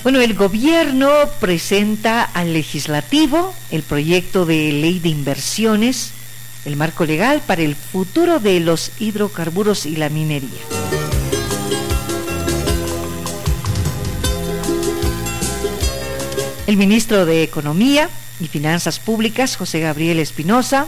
Bueno, el gobierno presenta al legislativo el proyecto de ley de inversiones, el marco legal para el futuro de los hidrocarburos y la minería. El ministro de Economía y Finanzas Públicas, José Gabriel Espinosa,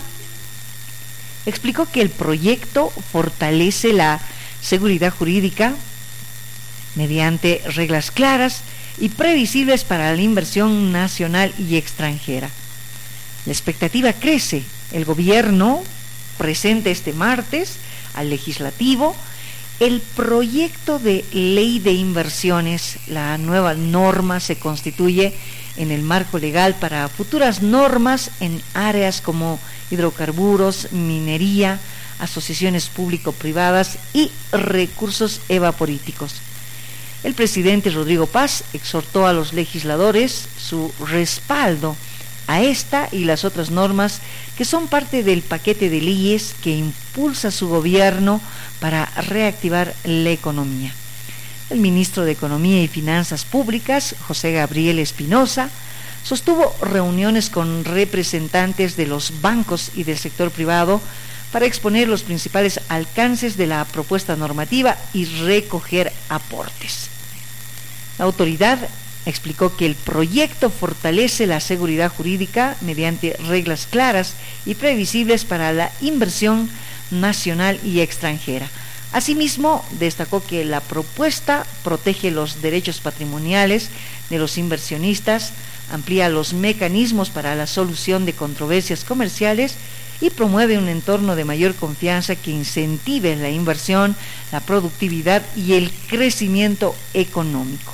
explicó que el proyecto fortalece la seguridad jurídica mediante reglas claras y previsibles para la inversión nacional y extranjera. La expectativa crece. El gobierno presenta este martes al legislativo el proyecto de ley de inversiones. La nueva norma se constituye en el marco legal para futuras normas en áreas como hidrocarburos, minería, asociaciones público-privadas y recursos evaporíticos. El presidente Rodrigo Paz exhortó a los legisladores su respaldo a esta y las otras normas que son parte del paquete de leyes que impulsa su gobierno para reactivar la economía. El ministro de Economía y Finanzas Públicas, José Gabriel Espinosa, sostuvo reuniones con representantes de los bancos y del sector privado para exponer los principales alcances de la propuesta normativa y recoger aportes. La autoridad explicó que el proyecto fortalece la seguridad jurídica mediante reglas claras y previsibles para la inversión nacional y extranjera. Asimismo, destacó que la propuesta protege los derechos patrimoniales de los inversionistas, amplía los mecanismos para la solución de controversias comerciales y promueve un entorno de mayor confianza que incentive la inversión, la productividad y el crecimiento económico.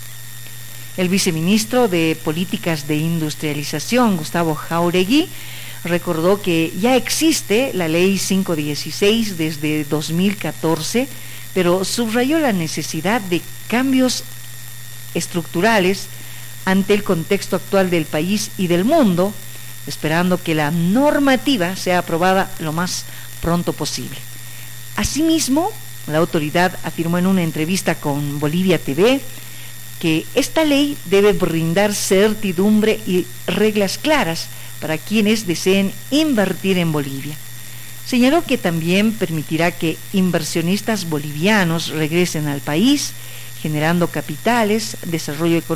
El viceministro de Políticas de Industrialización, Gustavo Jáuregui, recordó que ya existe la Ley 516 desde 2014, pero subrayó la necesidad de cambios estructurales ante el contexto actual del país y del mundo, esperando que la normativa sea aprobada lo más pronto posible. Asimismo, la autoridad afirmó en una entrevista con Bolivia TV que esta ley debe brindar certidumbre y reglas claras para quienes deseen invertir en Bolivia. Señaló que también permitirá que inversionistas bolivianos regresen al país, generando capitales, desarrollo económico